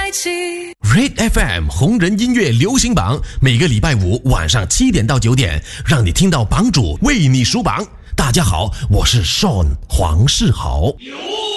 在一起。 Red FM 红人音乐流行榜，每个礼拜五晚上7点到9点，让你听到榜主为你数榜。大家好，我是 Sean 黄世豪。